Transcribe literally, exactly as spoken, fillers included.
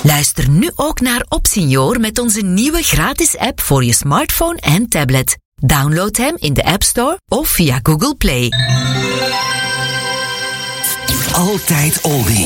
Luister nu ook naar Opsenior met onze nieuwe gratis app voor je smartphone en tablet. Download hem in de App Store of via Google Play. Altijd Oldie.